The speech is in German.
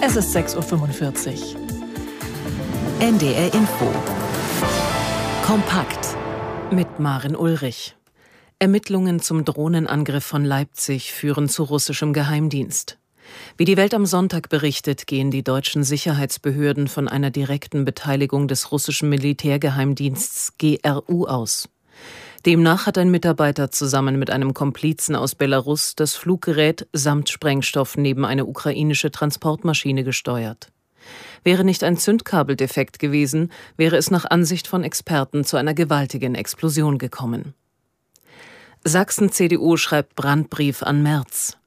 Es ist 6:45 Uhr. NDR Info. Kompakt. Mit Maren Ulrich. Ermittlungen zum Drohnenangriff von Leipzig führen zu russischem Geheimdienst. Wie die Welt am Sonntag berichtet, gehen die deutschen Sicherheitsbehörden von einer direkten Beteiligung des russischen Militärgeheimdienstes GRU aus. Demnach hat ein Mitarbeiter zusammen mit einem Komplizen aus Belarus das Fluggerät samt Sprengstoff neben eine ukrainische Transportmaschine gesteuert. Wäre nicht ein Zündkabeldefekt gewesen, wäre es nach Ansicht von Experten zu einer gewaltigen Explosion gekommen. Sachsen-CDU schreibt Brandbrief an Merz.